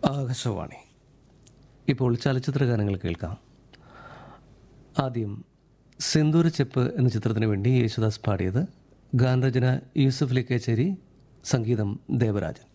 ആകാശവാണി. ഇപ്പോൾ ചലച്ചിത്ര ഗാനങ്ങൾ കേൾക്കാം. ആദ്യം സിന്ദൂര ചെപ്പ് എന്ന ചിത്രത്തിന് വേണ്ടി യേശുദാസ് പാടിയത്. ഗാനരചന യൂസഫ് ലിക്കേച്ചേരി, സംഗീതം ദേവരാജൻ.